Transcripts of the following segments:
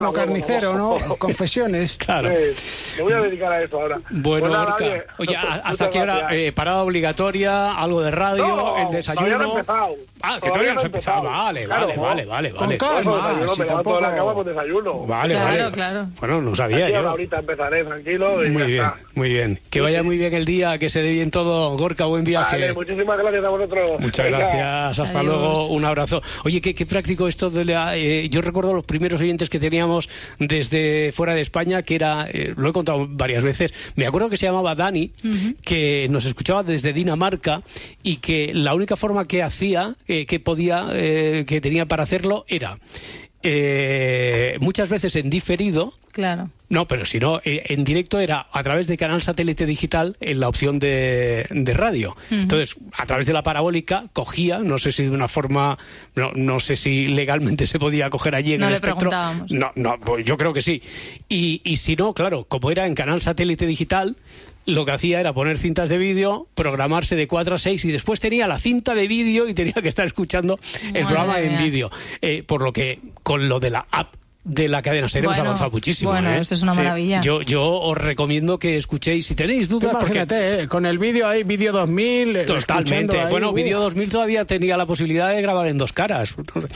No, carnicero, ¿no? Confesiones. Claro. Me voy a dedicar a eso ahora. Bueno, Pues nada, Gorka, oye, ¿hasta qué hora? Parada obligatoria, algo de radio, No, el desayuno. todavía no he empezado. Que todavía no has empezado. Vale. Con calma. Yo me levanto de la cama con desayuno. Vale. Claro. Bueno, no sabía Aquí yo. ahorita empezaré tranquilo y Muy ya bien, está. muy bien. Que vaya muy bien el día, que se dé bien todo. Gorka, buen viaje. Vale, muchísimas gracias a vosotros. Muchas gracias, hasta Adiós. luego, un abrazo. Oye, qué práctico esto de la... yo recuerdo los primeros oyentes que teníamos desde fuera de España, que era, lo he contado varias veces, me acuerdo que se llamaba Dani, que nos escuchaba desde Dinamarca y que la única forma que hacía, que tenía para hacerlo era... muchas veces en diferido. Claro. No, pero si no, en directo era a través de canal satélite digital en la opción de radio. Entonces, a través de la parabólica cogía, no sé si de una forma, no sé si legalmente se podía coger allí en el espectro. No, pues yo creo que sí. Y si no, claro, como era en canal satélite digital, lo que hacía era poner cintas de vídeo, programarse de 4 a 6 y después tenía la cinta de vídeo y tenía que estar escuchando el programa en vídeo. Por lo que con lo de la app de la cadena SER hemos avanzado muchísimo. Bueno, eso es una maravilla. Yo os recomiendo que escuchéis si tenéis dudas. Imagínate, con el vídeo ahí, vídeo 2000. Totalmente. Ahí, Vídeo 2000 todavía tenía la posibilidad de grabar en 2 caras.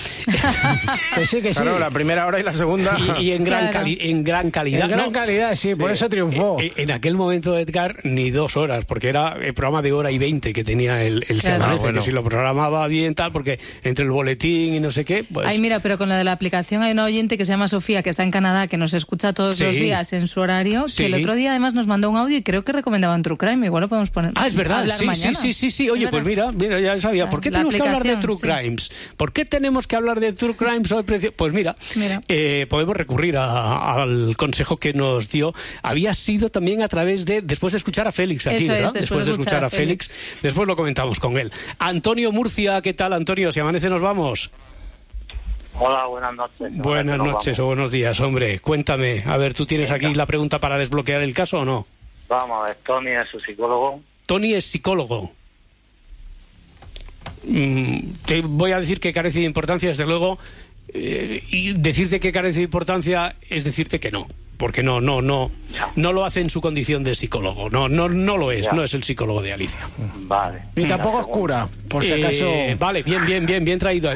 Que sí. Claro, la primera hora y la segunda. Y en gran calidad. En gran calidad, sí, por eso triunfó. En aquel momento, Edgar, ni 2 horas, porque era el programa de 1:20 que tenía el Semanece, que si lo programaba bien, tal, porque entre el boletín y no sé qué, pues... Ay, mira, pero con lo de la aplicación hay una oyente que se llama Sofía, que está en Canadá, que nos escucha todos los días en su horario, que el otro día además nos mandó un audio y creo que recomendaban True Crime, igual lo podemos poner. Es verdad, sí. Oye, pues mira, ya sabía. ¿Por qué tenemos que hablar de True Crimes? ¿Por qué tenemos que hablar de True Crimes hoy? Pues mira. Podemos recurrir al consejo que nos dio. Había sido también a través de, después de escuchar a Félix aquí, ¿verdad? Después de escuchar a Félix. Después lo comentamos con él. Antonio Murcia, ¿qué tal, Antonio? Si amanece nos vamos. Hola, buenas noches. Buenas noches o buenos días, hombre. Cuéntame. A ver, ¿tú tienes aquí la pregunta para desbloquear el caso o no? Vamos a ver, Tony es su psicólogo. Tony es psicólogo. Te voy a decir que carece de importancia, desde luego, y decirte que carece de importancia es decirte que no. Porque no lo hace en su condición de psicólogo. No lo es, no es el psicólogo de Alicia. Vale. Y tampoco es cura, por si acaso. Vale, bien traído.